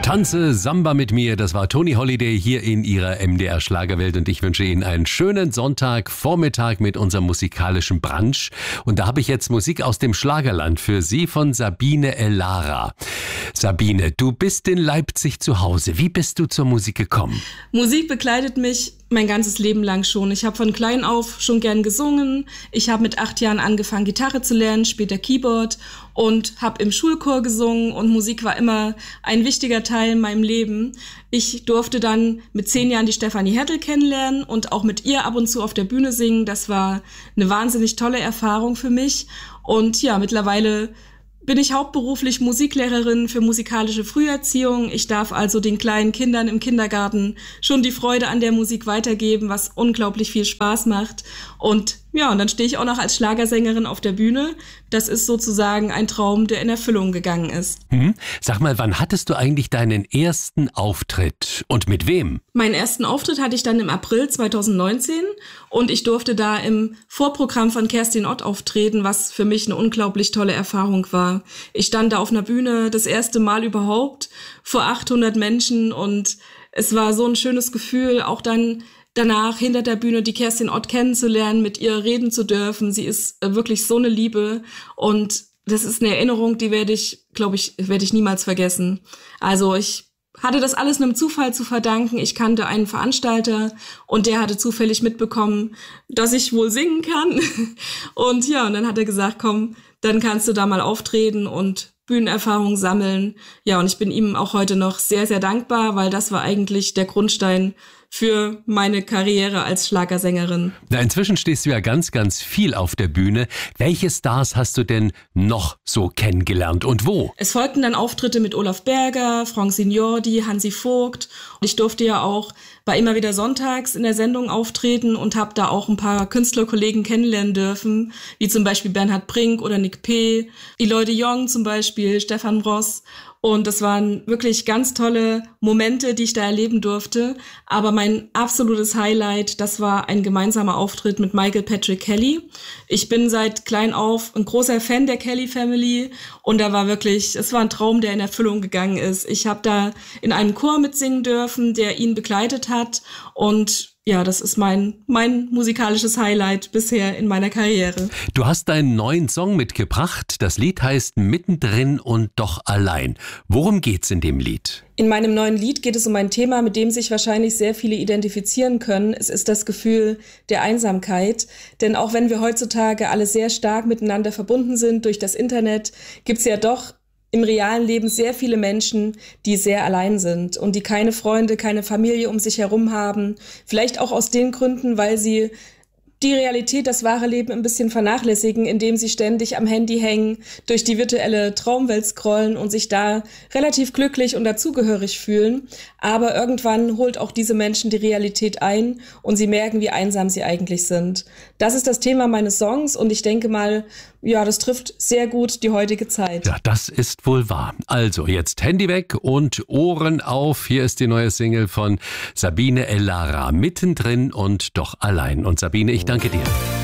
Tanze Samba mit mir, das war Toni Holiday hier in ihrer MDR Schlagerwelt und ich wünsche Ihnen einen schönen Sonntagvormittag mit unserem musikalischen Brunch. Und da habe ich jetzt Musik aus dem Schlagerland für Sie von Sabine Ellara. Sabine, du bist in Leipzig zu Hause. Wie bist du zur Musik gekommen? Musik begleitet mich mein ganzes Leben lang schon. Ich habe von klein auf schon gern gesungen. Ich habe mit 8 Jahren angefangen, Gitarre zu lernen, später Keyboard und habe im Schulchor gesungen und Musik war immer ein wichtiger Teil in meinem Leben. Ich durfte dann mit 10 Jahren die Stefanie Hertel kennenlernen und auch mit ihr ab und zu auf der Bühne singen. Das war eine wahnsinnig tolle Erfahrung für mich. Und ja, mittlerweile bin ich hauptberuflich Musiklehrerin für musikalische Früherziehung. Ich darf also den kleinen Kindern im Kindergarten schon die Freude an der Musik weitergeben, was unglaublich viel Spaß macht. Und ja, und dann stehe ich auch noch als Schlagersängerin auf der Bühne. Das ist sozusagen ein Traum, der in Erfüllung gegangen ist. Sag mal, wann hattest du eigentlich deinen ersten Auftritt und mit wem? Meinen ersten Auftritt hatte ich dann im April 2019 und ich durfte da im Vorprogramm von Kerstin Ott auftreten, was für mich eine unglaublich tolle Erfahrung war. Ich stand da auf einer Bühne das erste Mal überhaupt vor 800 Menschen und es war so ein schönes Gefühl, auch dann danach hinter der Bühne die Kerstin Ott kennenzulernen, mit ihr reden zu dürfen. Sie ist wirklich so eine Liebe und das ist eine Erinnerung, die werde ich niemals vergessen. Also ich hatte das alles einem Zufall zu verdanken. Ich kannte einen Veranstalter und der hatte zufällig mitbekommen, dass ich wohl singen kann. Und ja, und dann hat er gesagt, komm, dann kannst du da mal auftreten und Bühnenerfahrung sammeln. Ja, und ich bin ihm auch heute noch sehr, sehr dankbar, weil das war eigentlich der Grundstein für meine Karriere als Schlagersängerin. Na, inzwischen stehst du ja ganz, ganz viel auf der Bühne. Welche Stars hast du denn noch so kennengelernt und wo? Es folgten dann Auftritte mit Olaf Berger, Frank Signordi, Hansi Vogt. Und ich durfte ja auch bei Immer wieder sonntags in der Sendung auftreten und habe da auch ein paar Künstlerkollegen kennenlernen dürfen, wie zum Beispiel Bernhard Brink oder Nick P., Eloy de Jong zum Beispiel, Stefan Ross. Und das waren wirklich ganz tolle Momente, die ich da erleben durfte. Aber mein absolutes Highlight, das war ein gemeinsamer Auftritt mit Michael Patrick Kelly. Ich bin seit klein auf ein großer Fan der Kelly Family und es war ein Traum, der in Erfüllung gegangen ist. Ich habe da in einem Chor mitsingen dürfen, der ihn begleitet hat und ja, das ist mein musikalisches Highlight bisher in meiner Karriere. Du hast deinen neuen Song mitgebracht. Das Lied heißt Mittendrin und doch allein. Worum geht's in dem Lied? In meinem neuen Lied geht es um ein Thema, mit dem sich wahrscheinlich sehr viele identifizieren können. Es ist das Gefühl der Einsamkeit. Denn auch wenn wir heutzutage alle sehr stark miteinander verbunden sind durch das Internet, gibt's ja doch im realen Leben sehr viele Menschen, die sehr allein sind und die keine Freunde, keine Familie um sich herum haben. Vielleicht auch aus den Gründen, weil sie die Realität, das wahre Leben ein bisschen vernachlässigen, indem sie ständig am Handy hängen, durch die virtuelle Traumwelt scrollen und sich da relativ glücklich und dazugehörig fühlen. Aber irgendwann holt auch diese Menschen die Realität ein und sie merken, wie einsam sie eigentlich sind. Das ist das Thema meines Songs und ich denke mal, ja, das trifft sehr gut die heutige Zeit. Ja, das ist wohl wahr. Also jetzt Handy weg und Ohren auf. Hier ist die neue Single von Sabine Ellara, Mittendrin und doch allein. Und Sabine, ich danke dir.